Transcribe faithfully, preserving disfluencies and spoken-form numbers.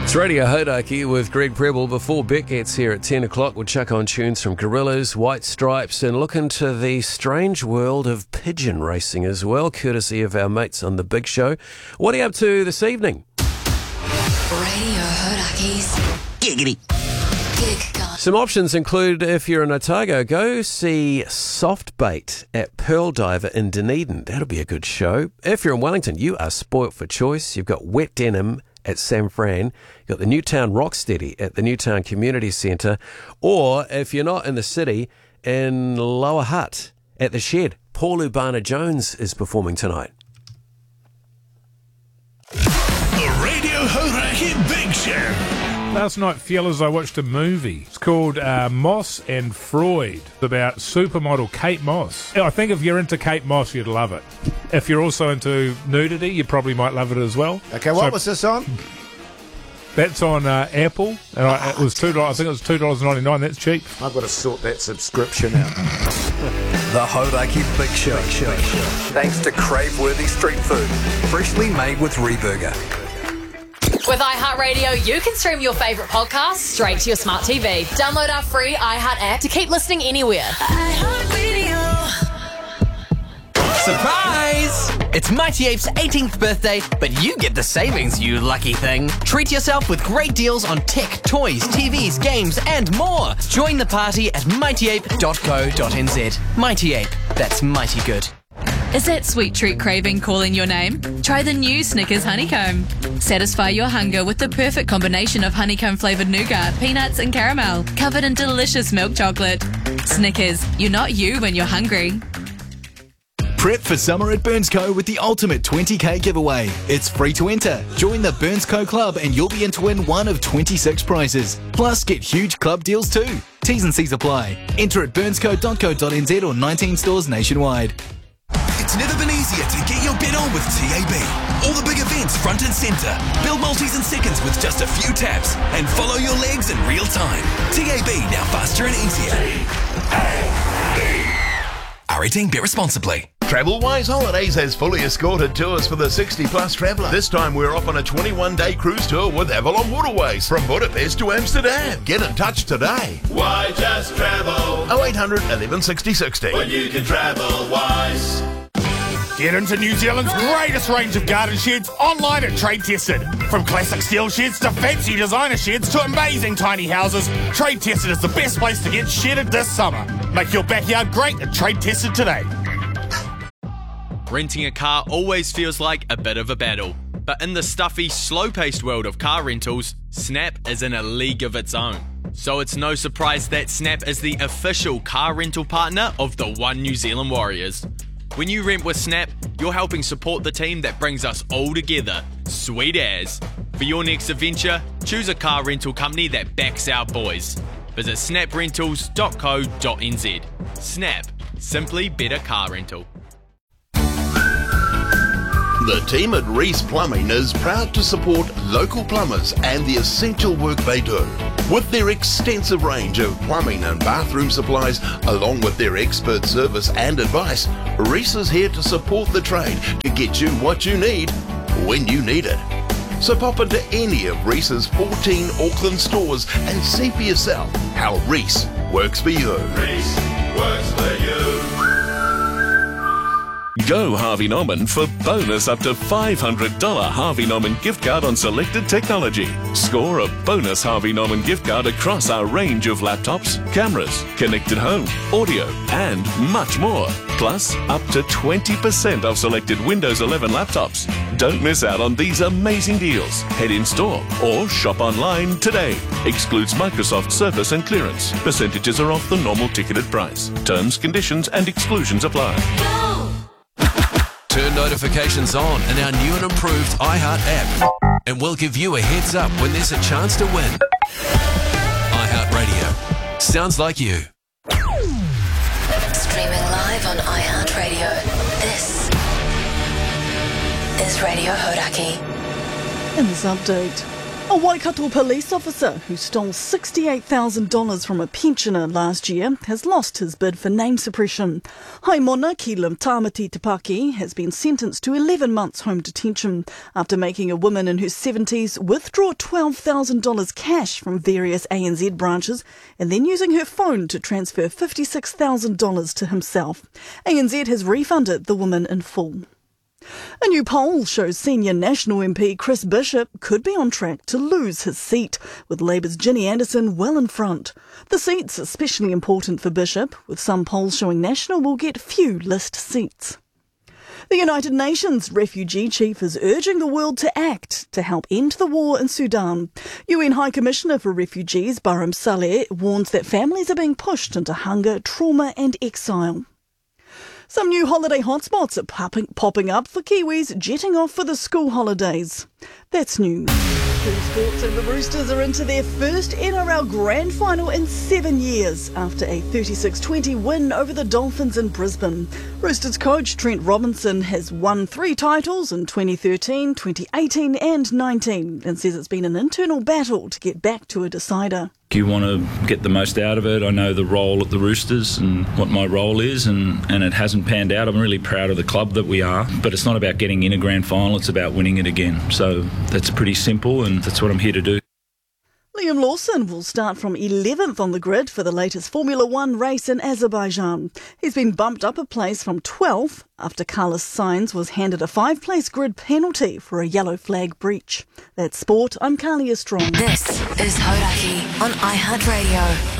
It's Radio Hodaki with Greg Preble. Before Beck gets here at ten o'clock, we'll chuck on tunes from Gorillaz, White Stripes, and look into the strange world of pigeon racing as well, courtesy of our mates on The Big Show. What are you up to this evening? Radio Hodaki's Giggity Gig Gun. Some options include, if you're in Otago, go see Soft Bait at Pearl Diver in Dunedin. That'll be a good show. If you're in Wellington, you are spoilt for choice. You've got Wet Denim at San Fran, you've got the Newtown Rocksteady at the Newtown Community Centre, or if you're not in the city, in Lower Hutt at the Shed. Paul Urbana-Jones is performing tonight. The Radio Hodaki Big Show. Last night, fellas, I watched a movie. It's called uh, Moss and Freud. It's about supermodel Kate Moss. I think if you're into Kate Moss, you'd love it. If you're also into nudity, you probably might love it as well. Okay, what so, was this on? That's on uh, Apple, and I, it was two dollars. I think it was two dollars ninety-nine. That's cheap. I've got to sort that subscription out. The Hodaki Big Show. Thanks to crave-worthy street food, freshly made with Reburger. With iHeartRadio, you can stream your favourite podcasts straight to your smart T V. Download our free iHeart app to keep listening anywhere. iHeartRadio. Surprise! It's Mighty Ape's eighteenth birthday, but you get the savings, you lucky thing. Treat yourself with great deals on tech, toys, T Vs, games, and more. Join the party at mighty ape dot co dot n z. Mighty Ape, that's mighty good. Is that sweet treat craving calling your name? Try the new Snickers Honeycomb. Satisfy your hunger with the perfect combination of honeycomb-flavoured nougat, peanuts and caramel, covered in delicious milk chocolate. Snickers, you're not you when you're hungry. Prep for summer at Burnsco with the ultimate twenty K giveaway. It's free to enter. Join the Burnsco Club and you'll be in to win one of twenty-six prizes. Plus, get huge club deals too. T's and C's apply. Enter at burnsco dot co dot n z or nineteen stores nationwide. It's never been easier to get your bet on with T A B. All the big events front and centre. Build multis in seconds with just a few taps and follow your legs in real time. T A B, now faster and easier. R eighteen, bet responsibly. TravelWise Holidays has fully escorted tours for the sixty plus traveller. This time we're off on a twenty-one day cruise tour with Avalon Waterways from Budapest to Amsterdam. Get in touch today. Why just travel? oh eight hundred, eleven sixty, sixty. When you can travel wise. Get into New Zealand's greatest range of garden sheds online at Trade Tested. From classic steel sheds to fancy designer sheds to amazing tiny houses, Trade Tested is the best place to get shedded this summer. Make your backyard great at Trade Tested today. Renting a car always feels like a bit of a battle. But in the stuffy, slow-paced world of car rentals, Snap is in a league of its own. So it's no surprise that Snap is the official car rental partner of the One New Zealand Warriors. When you rent with Snap, you're helping support the team that brings us all together. Sweet as. For your next adventure, choose a car rental company that backs our boys. Visit snap rentals dot co dot n z. Snap. Simply better car rental. The team at Reese Plumbing is proud to support local plumbers and the essential work they do. With their extensive range of plumbing and bathroom supplies, along with their expert service and advice, Reese is here to support the trade to get you what you need when you need it. So pop into any of Reese's fourteen Auckland stores and see for yourself how Reese works for you. Reese works for you. Go Harvey Norman for bonus up to five hundred dollars Harvey Norman gift card on selected technology. Score a bonus Harvey Norman gift card across our range of laptops, cameras, connected home, audio, and much more. Plus, up to twenty percent off selected Windows eleven laptops. Don't miss out on these amazing deals. Head in store or shop online today. Excludes Microsoft Surface and clearance. Percentages are off the normal ticketed price. Terms, conditions, and exclusions apply. Turn notifications on in our new and improved iHeart app, and we'll give you a heads up when there's a chance to win. iHeart Radio. Sounds like you. Streaming live on iHeartRadio. This is Radio Hodaki. In this update, A Waikato police officer who stole sixty-eight thousand dollars from a pensioner last year has lost his bid for name suppression. Haimona Kilam Tamati Tapaki has been sentenced to eleven months home detention after making a woman in her seventies withdraw twelve thousand dollars cash from various A N Z branches and then using her phone to transfer fifty-six thousand dollars to himself. A N Z has refunded the woman in full. A new poll shows senior National M P Chris Bishop could be on track to lose his seat, with Labour's Ginny Anderson well in front. The seat's especially important for Bishop, with some polls showing National will get few list seats. The United Nations refugee chief is urging the world to act to help end the war in Sudan. U N High Commissioner for Refugees Barham Saleh warns that families are being pushed into hunger, trauma and exile. Some new holiday hotspots are popping, popping up for Kiwis jetting off for the school holidays. That's news. Two Sports and the Roosters are into their first N R L Grand Final in seven years after a thirty-six twenty win over the Dolphins in Brisbane. Roosters coach Trent Robinson has won three titles in twenty thirteen, twenty eighteen and nineteen and says it's been an internal battle to get back to a decider. You want to get the most out of it. I know the role at the Roosters and what my role is, and, and it hasn't panned out. I'm really proud of the club that we are, but it's not about getting in a grand final, it's about winning it again. So that's pretty simple, and that's what I'm here to do. Liam Lawson will start from eleventh on the grid for the latest Formula One race in Azerbaijan. He's been bumped up a place from twelfth after Carlos Sainz was handed a five-place grid penalty for a yellow flag breach. That's sport. I'm Carlia Strong. This is Hodaki on iHeartRadio.